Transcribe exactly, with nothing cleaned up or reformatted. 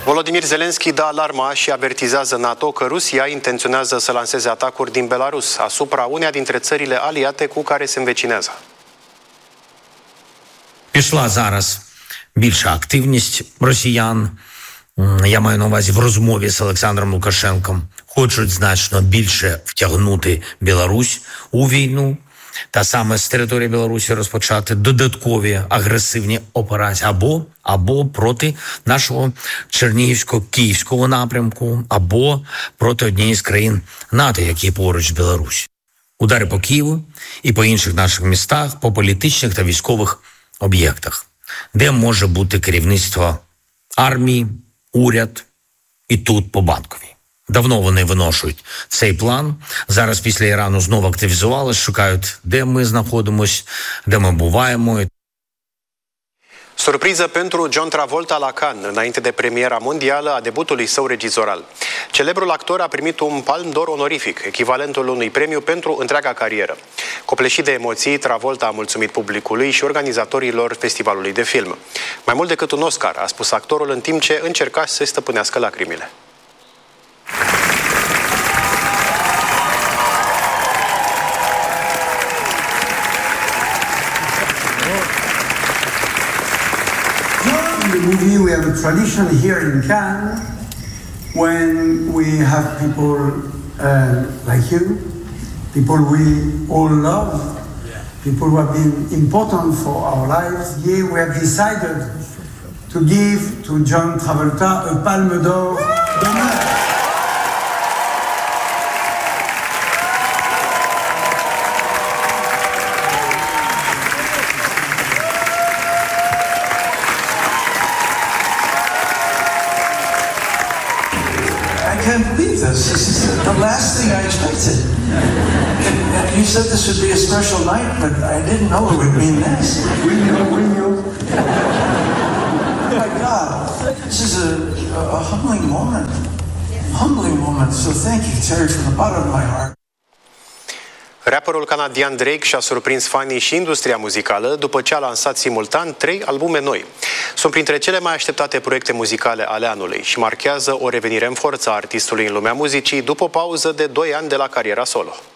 Volodymyr Zelensky dă alarma și avertizează NATO că Rusia intenționează să lanseze atacuri din Belarus asupra uneia dintre țările aliate cu care se învecinează. Пішла зараз більша активність росіян, я маю на увазі в розмові з Олександром Лукашенком, хочуть значно більше втягнути Білорусь у війну, та саме з території Білорусі розпочати додаткові агресивні операції або, або проти нашого Чернігівсько-Київського напрямку, або проти однієї з країн НАТО, які поруч з Білорусі. Удари по Києву і по інших наших містах, по політичних та військових об'єктах, де може бути керівництво армії, уряд і тут по Банковій. Давно вони виношують цей план. Зараз після Ірану знову активізувалися, шукають, де ми знаходимось, де ми буваємо. Surpriză pentru John Travolta la Cannes, înainte de premiera mondială a debutului său regizoral. Celebrul actor a primit un Palme d'Or onorific, echivalentul unui premiu pentru întreaga carieră. Copleșit de emoții, Travolta a mulțumit publicului și organizatorilor festivalului de film. Mai mult decât un Oscar, a spus actorul în timp ce încerca să stăpânească lacrimile. In the movie, we have a tradition here in Cannes when we have people uh, like you, people we all love, people who have been important for our lives. Here we have decided to give to John Travolta a Palme d'Or d'honneur. I can't believe this. This is the last thing I expected. And you said this would be a special night, but I didn't know it would mean this. We knew, we knew. Oh my God, this is a, a humbling moment. Humbling moment. So thank you, Terry, from the bottom of my heart. Rapperul canadian Drake și-a surprins fanii și industria muzicală după ce a lansat simultan trei albume noi. Sunt printre cele mai așteptate proiecte muzicale ale anului și marchează o revenire în forță a artistului în lumea muzicii după o pauză de doi ani de la cariera solo.